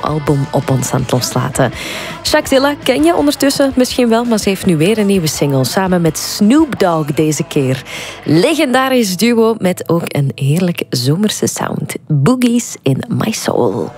album op ons aan het loslaten. Shakzilla ken je ondertussen misschien wel, maar ze heeft nu weer een nieuwe single. Samen met Snoop Dogg deze keer. Legendarisch duo met ook een heerlijk zomerse sound. Boogies in My Soul.